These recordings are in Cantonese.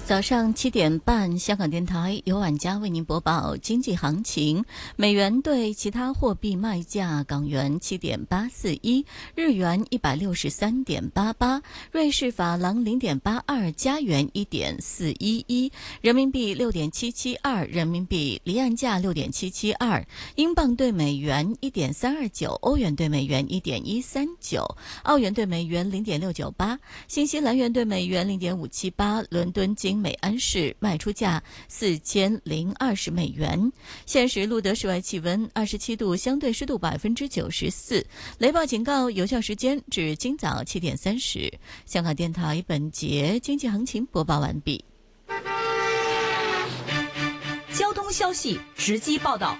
早上7点半，香港电台由晚家为您播报经济行情。美元对其他货币卖价：港元7.841，日元163.88，瑞士法郎0.82，加元1.411，人民币6.772，人民币离岸价6.772，英镑对美元1.329，欧元对美元1.139，澳元对美元0.698，新西兰元对美元0.578，伦敦金每安士卖出价4020美元。现时录得室外气温27度，相对湿度94%。雷暴警告有效时间至今早7点30。香港电台本节经济行情播报完毕。 交通消息直击报道。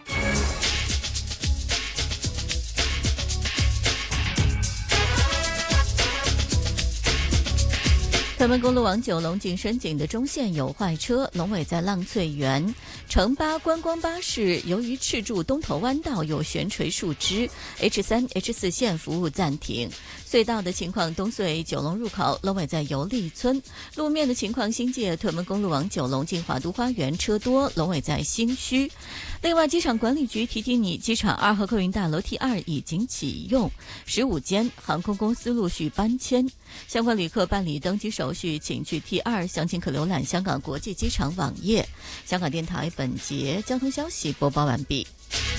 屯门公路往九龙进深井的中线有坏车，龙尾在浪翠园。城巴观光巴士由于赤柱东头弯道有悬垂树枝 ，H3、H4 线服务暂停。隧道的情况，东隧九龙入口龙尾在油丽村。路面的情况，新界屯门公路往九龙进华都花园车多，龙尾在新墟。另外，机场管理局提醒你，机场2号客运大楼 T2 已经启用，15间航空公司陆续搬迁。相关旅客办理登机手续，请去 T2， 详情可浏览香港国际机场网页。香港电台本节交通消息播报完毕。